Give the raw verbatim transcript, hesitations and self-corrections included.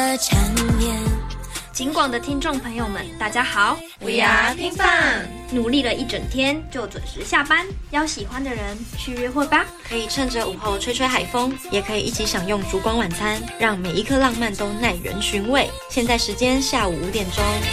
的缠绵。 警广的听众朋友们，大家好 ，We are 拼饭， 努力了一整天就准时下班，邀喜欢的人去约会吧。 可以趁着午后吹吹海风，也可以一起享用烛光晚餐，让每一刻浪漫都耐人寻味。现在时间下午五点钟。